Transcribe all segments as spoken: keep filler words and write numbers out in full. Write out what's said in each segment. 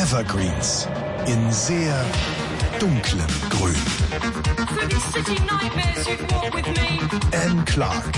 Evergreens in sehr dunklem Grün. Anne Clark.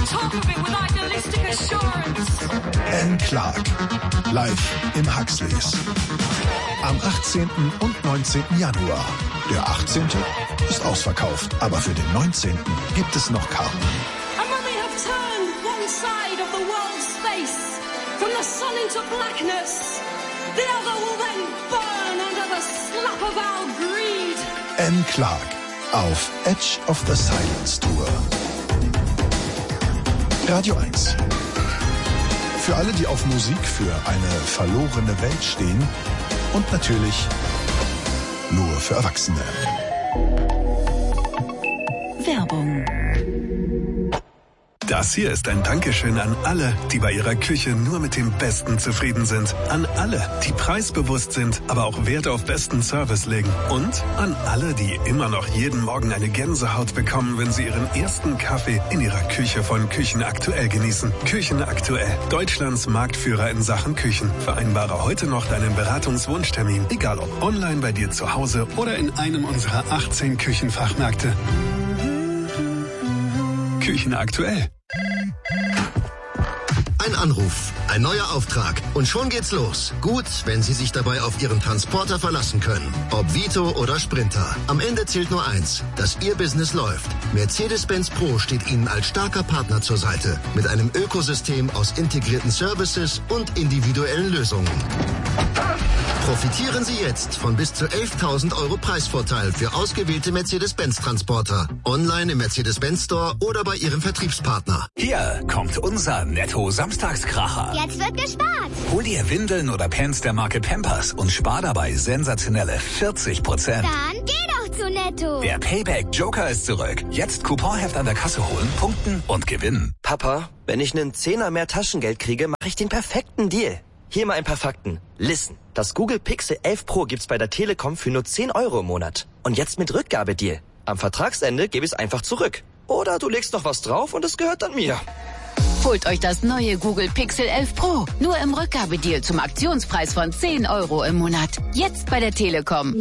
Anne Clark. Live im Huxleys. Am achtzehnten und neunzehnten Januar. Der achtzehnte ist ausverkauft, aber für den neunzehnten gibt es noch Karten. From the sun into blackness, the other will then burn under the slap of our greed. Anne Clark auf Edge of the Silence Tour. Radio eins. Für alle, die auf Musik für eine verlorene Welt stehen und natürlich nur für Erwachsene. Werbung. Das hier ist ein Dankeschön an alle, die bei ihrer Küche nur mit dem Besten zufrieden sind. An alle, die preisbewusst sind, aber auch Wert auf besten Service legen. Und an alle, die immer noch jeden Morgen eine Gänsehaut bekommen, wenn sie ihren ersten Kaffee in ihrer Küche von Küchen Aktuell genießen. Küchen Aktuell, Deutschlands Marktführer in Sachen Küchen. Vereinbare heute noch deinen Beratungswunschtermin, egal ob online bei dir zu Hause oder in einem unserer achtzehn Küchenfachmärkte. Küchen Aktuell. Ein Anruf, ein neuer Auftrag und schon geht's los. Gut, wenn Sie sich dabei auf Ihren Transporter verlassen können. Ob Vito oder Sprinter. Am Ende zählt nur eins, dass Ihr Business läuft. Mercedes-Benz Pro steht Ihnen als starker Partner zur Seite. Mit einem Ökosystem aus integrierten Services und individuellen Lösungen. Profitieren Sie jetzt von bis zu elftausend Euro Preisvorteil für ausgewählte Mercedes-Benz-Transporter. Online im Mercedes-Benz Store oder bei Ihrem Vertriebspartner. Hier kommt unser Netto-Samstagskracher. Jetzt wird gespart. Hol dir Windeln oder Pants der Marke Pampers und spar dabei sensationelle vierzig Prozent. Dann geh doch zu Netto. Der Payback-Joker ist zurück. Jetzt Couponheft an der Kasse holen, punkten und gewinnen. Papa, wenn ich einen Zehner mehr Taschengeld kriege, mache ich den perfekten Deal. Hier mal ein paar Fakten. Listen, das Google Pixel elf Pro gibt's bei der Telekom für nur zehn Euro im Monat. Und jetzt mit Rückgabedeal. Am Vertragsende gebe ich es einfach zurück. Oder du legst noch was drauf und es gehört dann mir. Holt euch das neue Google Pixel elf Pro. Nur im Rückgabedeal zum Aktionspreis von zehn Euro im Monat. Jetzt bei der Telekom.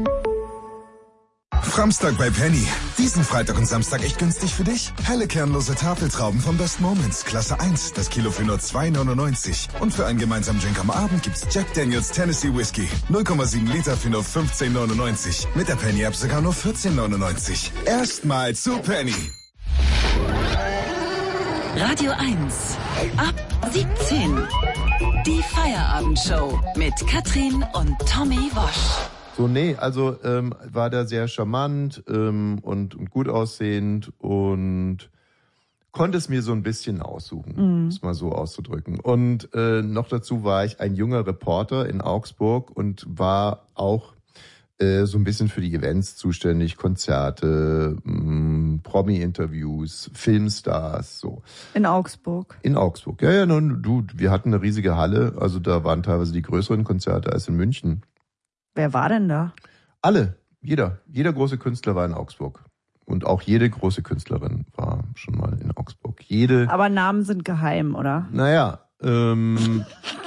Framstag bei Penny. Diesen Freitag und Samstag echt günstig für dich. Helle kernlose Tafeltrauben von Best Moments. Klasse eins. Das Kilo für nur zwei neunundneunzig. Und für einen gemeinsamen Drink am Abend gibt's Jack Daniels Tennessee Whiskey. null Komma sieben Liter für nur fünfzehn neunundneunzig. Mit der Penny App sogar nur vierzehn neunundneunzig. Erstmal zu Penny. Radio eins. Ab siebzehn. Die Feierabendshow mit Katrin und Tommy Wosch. So, nee, also ähm, war der sehr charmant ähm, und, und gut aussehend und konnte es mir so ein bisschen aussuchen, um es mal so auszudrücken. Und äh, noch dazu war ich ein junger Reporter in Augsburg und war auch äh, so ein bisschen für die Events zuständig, Konzerte, mh, Promi-Interviews, Filmstars, so. In Augsburg? In Augsburg, ja, ja, nun, du, wir hatten eine riesige Halle, also da waren teilweise die größeren Konzerte als in München. Wer war denn da? Alle, jeder. Jeder große Künstler war in Augsburg. Und auch jede große Künstlerin war schon mal in Augsburg. Jede. Aber Namen sind geheim, oder? Naja, ähm,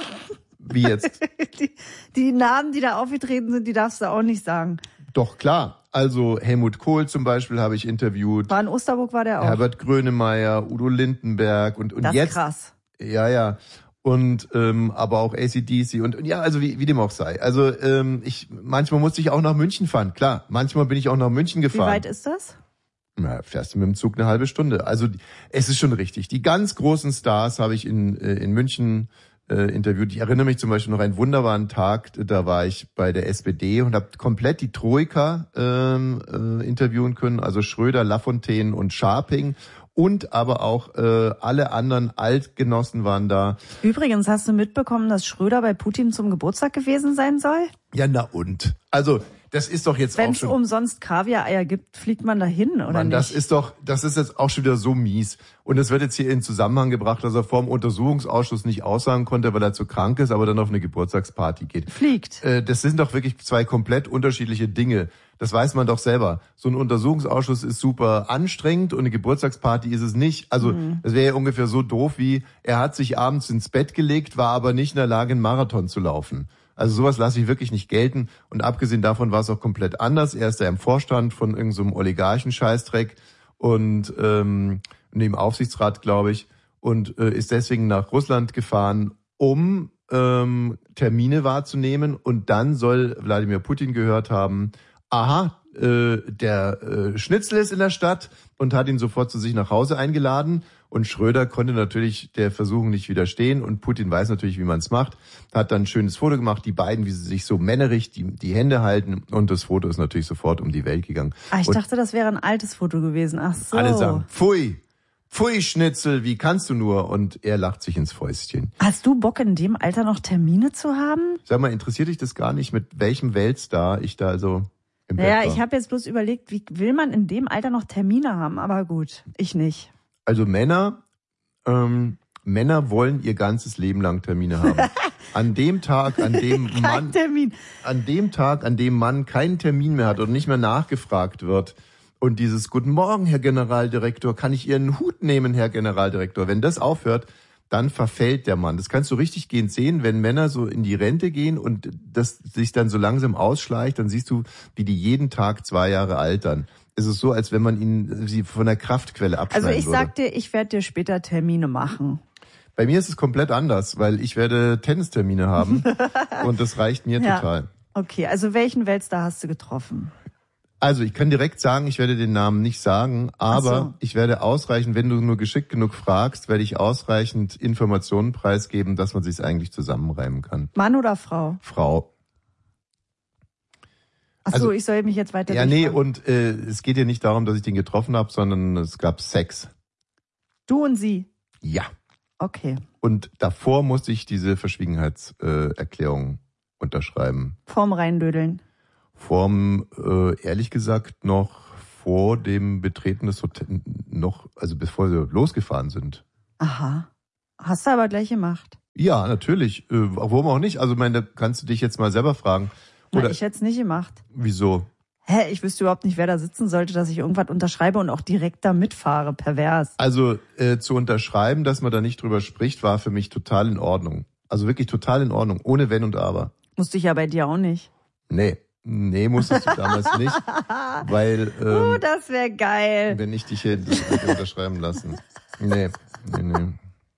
wie jetzt? die, die Namen, die da aufgetreten sind, die darfst du auch nicht sagen. Doch, klar. Also Helmut Kohl zum Beispiel habe ich interviewt. War in Osterburg, war der auch. Herbert Grönemeyer, Udo Lindenberg und, und das jetzt. Ist krass. Ja, ja. Und ähm, aber auch A C D C und, und ja, also wie, wie dem auch sei. Also ähm, ich manchmal musste ich auch nach München fahren. Klar, manchmal bin ich auch nach München gefahren. Wie weit ist das? Na, fährst du mit dem Zug eine halbe Stunde. Also es ist schon richtig. Die ganz großen Stars habe ich in äh, in München äh, interviewt. Ich erinnere mich zum Beispiel noch an einen wunderbaren Tag. Da war ich bei der S P D und habe komplett die Troika ähm, äh, interviewen können. Also Schröder, Lafontaine und Scharping. Und aber auch äh, alle anderen Altgenossen waren da. Übrigens, hast du mitbekommen, dass Schröder bei Putin zum Geburtstag gewesen sein soll? Ja, na und? Also, das ist doch jetzt Wenn's auch schon... Wenn es umsonst Kaviar-Eier gibt, fliegt man da hin, oder Mann, nicht? Das ist doch, das ist jetzt auch schon wieder so mies. Und es wird jetzt hier in Zusammenhang gebracht, dass er vor dem Untersuchungsausschuss nicht aussagen konnte, weil er zu krank ist, aber dann auf eine Geburtstagsparty geht. Fliegt. Äh, das sind doch wirklich zwei komplett unterschiedliche Dinge. Das weiß man doch selber. So ein Untersuchungsausschuss ist super anstrengend und eine Geburtstagsparty ist es nicht. Also mhm. das wäre ja ungefähr so doof wie, er hat sich abends ins Bett gelegt, war aber nicht in der Lage, einen Marathon zu laufen. Also sowas lasse ich wirklich nicht gelten. Und abgesehen davon war es auch komplett anders. Er ist da im Vorstand von irgendeinem so einem Oligarchen-Scheißdreck und ähm, neben Aufsichtsrat, glaube ich, und äh, ist deswegen nach Russland gefahren, um ähm, Termine wahrzunehmen. Und dann soll Wladimir Putin gehört haben, aha, äh, der äh, Schnitzel ist in der Stadt und hat ihn sofort zu sich nach Hause eingeladen. Und Schröder konnte natürlich der Versuchung nicht widerstehen und Putin weiß natürlich, wie man es macht. Hat dann ein schönes Foto gemacht, die beiden, wie sie sich so männerig die, die Hände halten und das Foto ist natürlich sofort um die Welt gegangen. Ah, ich und dachte, das wäre ein altes Foto gewesen. Ach so. alle sagen, pfui, pfui Schnitzel, wie kannst du nur? Und er lacht sich ins Fäustchen. Hast du Bock, in dem Alter noch Termine zu haben? Sag mal, interessiert dich das gar nicht, mit welchem Weltstar ich da also im Naja, Bett war? ich habe jetzt bloß überlegt, wie will man in dem Alter noch Termine haben? Aber gut, ich nicht. Also Männer... Ähm, Männer wollen ihr ganzes Leben lang Termine haben. An dem Tag, an dem Kein Mann, Termin. an dem Tag, an dem Mann keinen Termin mehr hat und nicht mehr nachgefragt wird und dieses Guten Morgen, Herr Generaldirektor, kann ich Ihren Hut nehmen, Herr Generaldirektor? Wenn das aufhört, dann verfällt der Mann. Das kannst du richtig gehend sehen, wenn Männer so in die Rente gehen und das sich dann so langsam ausschleicht, dann siehst du, wie die jeden Tag zwei Jahre altern. Es ist so, als wenn man ihnen sie von der Kraftquelle abschneiden Also ich würde. sag dir, ich werde dir später Termine machen. Bei mir ist es komplett anders, weil ich werde Tennistermine haben und das reicht mir Ja. total. Okay, also welchen Weltstar hast du getroffen? Also ich kann direkt sagen, ich werde den Namen nicht sagen, aber Ach so. ich werde ausreichend, wenn du nur geschickt genug fragst, werde ich ausreichend Informationen preisgeben, dass man sich eigentlich zusammenreimen kann. Mann oder Frau? Frau. Ach so, Also- ich soll mich jetzt weiter Ja, nee, durchfragen. und äh, es geht ja nicht darum, dass ich den getroffen habe, sondern es gab Sex. Du und sie? Ja. Okay. Und davor musste ich diese Verschwiegenheitserklärung äh, Erklärung unterschreiben. Vorm Reindödeln. Vorm, äh, ehrlich gesagt, noch vor dem Betreten des Hotels, noch, also bevor sie losgefahren sind. Aha. Hast du aber gleich gemacht. Ja, natürlich. Äh, warum auch nicht? Also, meine, kannst du dich jetzt mal selber fragen. Na, Oder ich hätte es nicht gemacht. wieso? Hä, ich wüsste überhaupt nicht, wer da sitzen sollte, dass ich irgendwas unterschreibe und auch direkt da mitfahre. Pervers. Also, äh, zu unterschreiben, dass man da nicht drüber spricht, war für mich total in Ordnung. Also wirklich total in Ordnung, ohne Wenn und Aber. Musste ich ja bei dir auch nicht. Nee, nee, musstest du damals nicht, weil, ähm, Oh, das wäre geil. wenn ich dich hier das hätte unterschreiben lassen. Nee, nee, nee.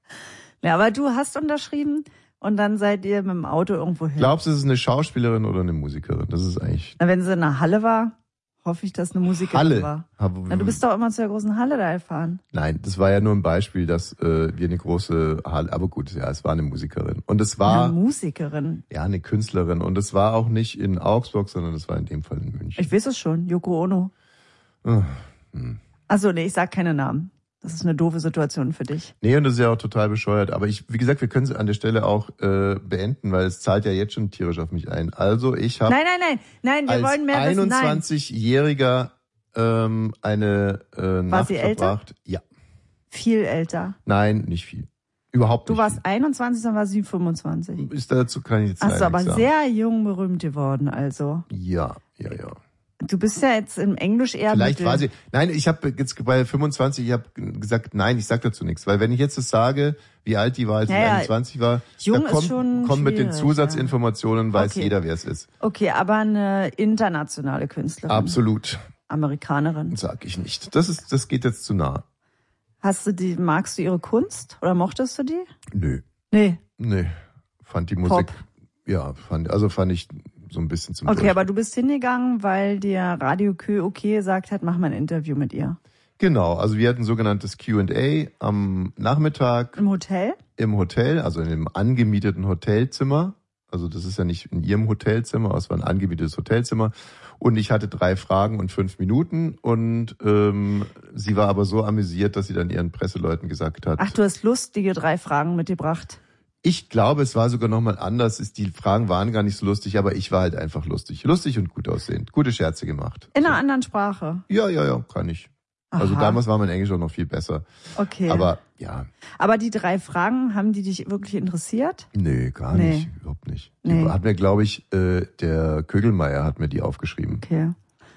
Ja, aber du hast unterschrieben und dann seid ihr mit dem Auto irgendwo hin. Glaubst du, es ist eine Schauspielerin oder eine Musikerin? Das ist eigentlich Na, wenn sie in der Halle war, hoffe ich, dass eine Musikerin Halle. war. Hab- Na, du bist doch immer zu der großen Halle da gefahren. Nein, das war ja nur ein Beispiel, dass äh, wir eine große Halle, aber gut, ja, es war eine Musikerin. Und es war, Eine Musikerin. ja, eine Künstlerin. Und es war auch nicht in Augsburg, sondern es war in dem Fall in München. Ich weiß es schon, Yoko Ono. Ah, hm. Achso, nee, ich sag keine Namen. Das ist eine doofe Situation für dich. Nee, und das ist ja auch total bescheuert. Aber ich, wie gesagt, wir können es an der Stelle auch äh, beenden, weil es zahlt ja jetzt schon tierisch auf mich ein. Also ich habe Nein, nein, nein, nein, wir als wollen mehr wissen. Nein. einundzwanzigjähriger ähm, eine äh, Nacht sie älter? verbracht. Ja, Viel älter. nein, nicht viel. Überhaupt Du nicht warst einundzwanzig, dann war sie fünfundzwanzig. viel. Ist dazu kann ich jetzt Achso, leider aber nicht sagen. sehr jung berühmt geworden, also. Ja, ja, ja. Du bist ja jetzt im Englisch eher Vielleicht mittel. war sie. Nein, ich habe jetzt bei fünfundzwanzig, ich habe gesagt, nein, ich sag dazu nichts, weil wenn ich jetzt das sage, wie alt die war, als Ja, sie ja. einundzwanzig war, Jung da ist kommt, schon kommt mit den schwierig, Zusatzinformationen, weiß Okay. jeder, wer es ist. Okay, aber eine internationale Künstlerin. Absolut, Amerikanerin. sag ich nicht. Das ist, das geht jetzt zu nah. Hast du die, magst du ihre Kunst oder mochtest du die? Nö, Nee. nö, fand die Musik, Pop. ja, fand, also fand ich so ein bisschen zum Okay, Durchschnitt. aber du bist hingegangen, weil dir Radio Kö okay gesagt hat, mach mal ein Interview mit ihr. Genau, also wir hatten sogenanntes Q and A am Nachmittag Im Hotel? im Hotel, also in einem angemieteten Hotelzimmer. Also das ist ja nicht in ihrem Hotelzimmer, es war ein angemietetes Hotelzimmer. Und ich hatte drei Fragen und fünf Minuten und ähm, sie war aber so amüsiert, dass sie dann ihren Presseleuten gesagt hat, Ach, du hast lustige drei Fragen mitgebracht. ich glaube, es war sogar nochmal anders. Ist, die Fragen waren gar nicht so lustig, aber ich war halt einfach lustig. Lustig und gut aussehend. Gute Scherze gemacht. In einer anderen Sprache. Ja, ja, ja, kann ich. Also Aha. damals war mein Englisch auch noch viel besser. Okay. Aber ja, Aber die drei Fragen, haben die dich wirklich interessiert? nee, gar Nee. nicht. Überhaupt nicht. Die Nee. hat mir, glaube ich, äh, der Kögelmeier hat mir die aufgeschrieben. Okay.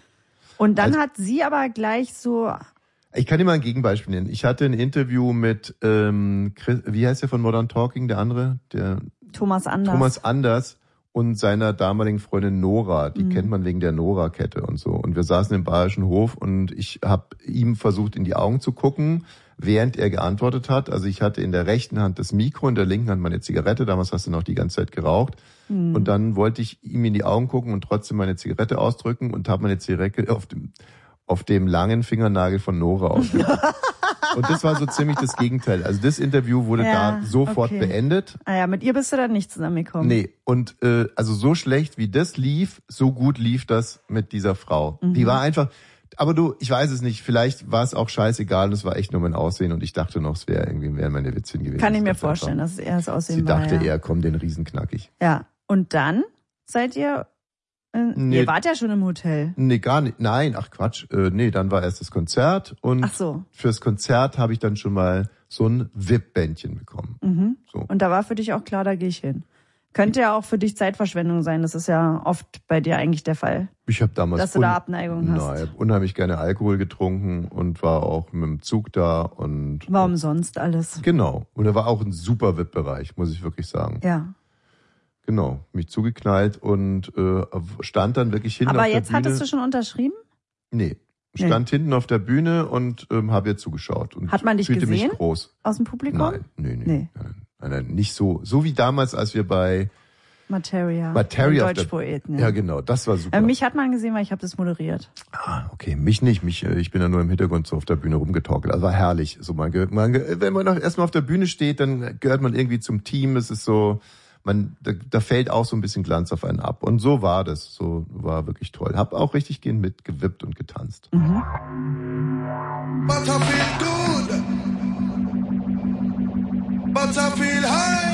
Und dann Also- hat sie aber gleich so, Ich kann dir mal ein Gegenbeispiel nennen. Ich hatte ein Interview mit, ähm, Chris, wie heißt der von Modern Talking, der andere? Der Thomas Anders. Thomas Anders. und seiner damaligen Freundin Nora. Die mhm. kennt man wegen der Nora-Kette und so. Und wir saßen im Bayerischen Hof und ich habe ihm versucht, in die Augen zu gucken, während er geantwortet hat. Also ich hatte in der rechten Hand das Mikro, in der linken Hand meine Zigarette. Damals hast du noch die ganze Zeit geraucht. Mhm. Und dann wollte ich ihm in die Augen gucken und trotzdem meine Zigarette ausdrücken und habe meine Zigarette auf dem auf dem langen Fingernagel von Nora ausgedrückt. Und das war so ziemlich das Gegenteil. Also das Interview wurde ja, da sofort okay. beendet. Ah ja, mit ihr bist du dann nicht zusammengekommen. Nee, und äh, also so schlecht wie das lief, so gut lief das mit dieser Frau. Mhm. Die war einfach, aber du, ich weiß es nicht, vielleicht war es auch scheißegal und es war echt nur mein Aussehen und ich dachte noch, es wäre irgendwie wären meine Witzchen gewesen. Kann ich mir vorstellen, dass es eher das Aussehen Sie war. Sie dachte ja. eher, komm, den Riesenknackig. Ja, und dann seid ihr... Nee. Ihr wart ja schon im Hotel. Nee, gar nicht. Nein, ach Quatsch. Äh, nee, dann war erst das Konzert und ach so. Fürs Konzert habe ich dann schon mal so ein V I P-Bändchen bekommen. Mhm. So. Und da war für dich auch klar, da gehe ich hin. Könnte ja auch für dich Zeitverschwendung sein. Das ist ja oft bei dir eigentlich der Fall. Ich habe damals dass du da Abneigung hast. Nein, ich habe unheimlich gerne Alkohol getrunken und war auch mit dem Zug da und war umsonst alles. Genau. Und da war auch ein super V I P-Bereich, muss ich wirklich sagen. Ja. Genau, mich zugeknallt und äh, stand dann wirklich hinten Aber auf der Bühne. Aber jetzt hattest du schon unterschrieben? Nee, stand nee. hinten auf der Bühne und ähm, habe ihr zugeschaut. Und hat man dich fühlte gesehen? Mich groß. Aus dem Publikum? Nein, nee, nee. nee. Nein, nein, nein, nicht so. So wie damals, als wir bei Materia, Materia Deutschpoeten. Ja. ja, genau, das war super. Äh, mich hat man gesehen, weil ich habe das moderiert. Ah, okay, mich nicht. Mich, ich bin ja nur im Hintergrund so auf der Bühne rumgetorkelt. Also war herrlich. So man, man, wenn man erstmal auf der Bühne steht, dann gehört man irgendwie zum Team. Es ist so... Man, da, da fällt auch so ein bisschen Glanz auf einen ab. Und so war das. So war wirklich toll. Hab auch richtig gehend mitgewippt und getanzt. Mhm. But I feel good. But I feel high.